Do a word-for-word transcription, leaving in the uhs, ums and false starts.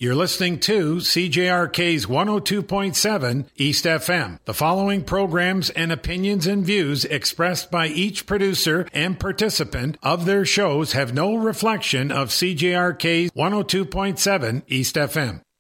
You're listening to C J R K's one oh two point seven East F M. The following programs and opinions and views expressed by each producer and participant of their shows have no reflection of C J R K's one oh two point seven East F M.